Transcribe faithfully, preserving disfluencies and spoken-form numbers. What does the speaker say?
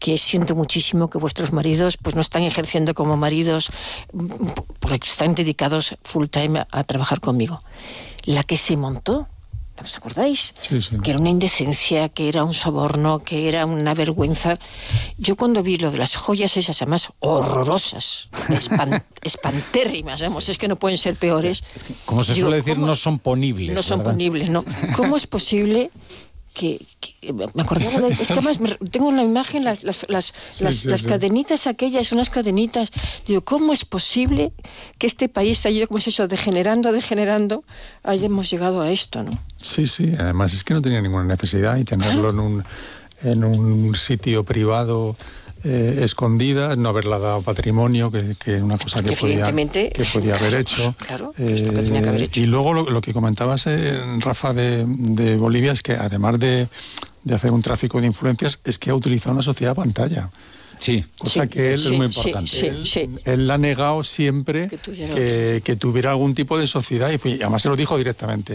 que siento muchísimo que vuestros maridos pues no están ejerciendo como maridos porque están dedicados full time a, a trabajar conmigo. La que se montó, ¿os acordáis? Sí, sí. Que era una indecencia, que era un soborno, que era una vergüenza. Yo cuando vi lo de las joyas esas, además horrorosas, espan, espantérrimas, vamos, es que no pueden ser peores. Como se Digo, suele decir, ¿cómo? no son ponibles. No son ¿verdad? ponibles, ¿no? ¿Cómo es posible que... que me acordaba de... Es que además me, tengo una imagen, las, las, las, sí, las, sí, las sí. cadenitas aquellas, unas cadenitas. Digo, ¿cómo es posible que este país haya ido, como es eso, degenerando, degenerando, hayamos llegado a esto, ¿no? Sí, sí, además es que no tenía ninguna necesidad y tenerlo en un, en un sitio privado eh, escondida, no haberla dado patrimonio, que, que una cosa que podía, que podía haber hecho. Claro, es lo que tenía que haber hecho. Y luego lo, lo que comentabas, eh, Rafa, de, de Bolivia, es que además de, de hacer un tráfico de influencias, es que ha utilizado una sociedad pantalla. Sí, cosa sí, que él, eso es muy importante. Sí, sí, él, sí. él ha negado siempre Que tuviera que, que tuviera algún tipo de sociedad y, fue, y además se lo dijo directamente.